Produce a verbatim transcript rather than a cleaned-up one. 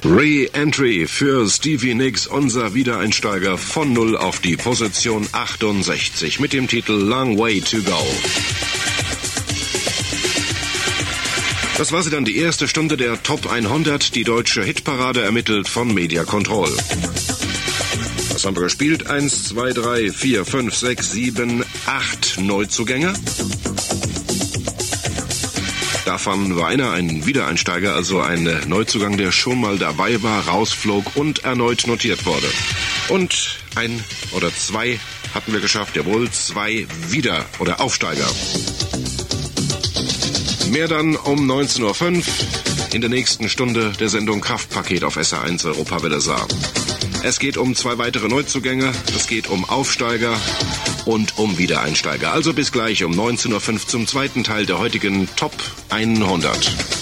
Re-Entry für Stevie Nicks, unser Wiedereinsteiger von null auf die Position achtundsechzig mit dem Titel Long Way to Go. Das war sie dann, die erste Stunde der Top hundert, die deutsche Hitparade ermittelt von Media Control. Was haben wir gespielt? eins, zwei, drei, vier, fünf, sechs, sieben, acht Neuzugänge. Davon war einer ein Wiedereinsteiger, also ein Neuzugang, der schon mal dabei war, rausflog und erneut notiert wurde. Und ein oder zwei hatten wir geschafft, jawohl, zwei Wieder- oder Aufsteiger. Mehr dann um neunzehn Uhr fünf in der nächsten Stunde der Sendung Kraftpaket auf S R eins Europawelle Saar. Es geht um zwei weitere Neuzugänge, es geht um Aufsteiger und um Wiedereinsteiger. Also bis gleich um neunzehn Uhr fünf zum zweiten Teil der heutigen Top hundert.